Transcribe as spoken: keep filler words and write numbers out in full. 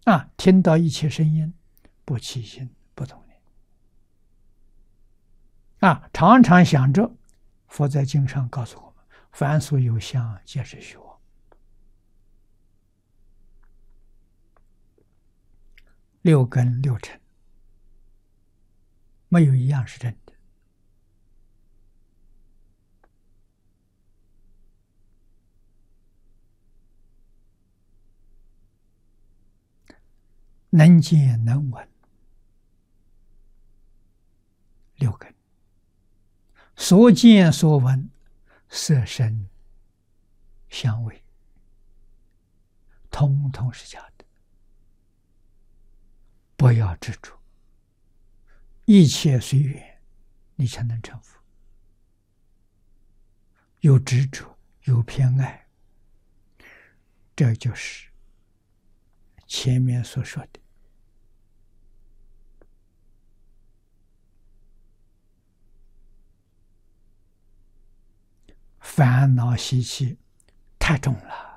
啊，听到一切声音，不起心不动念。啊，常常想着，佛在经上告诉我们：凡所有相，皆是虚妄。六根六尘，没有一样是真的。能见能闻，六根；所见所闻，色声香味，通通是假的。不要执着，一切随缘，你才能成佛。有执着，有偏爱，这就是前面所说的烦恼习气太重了。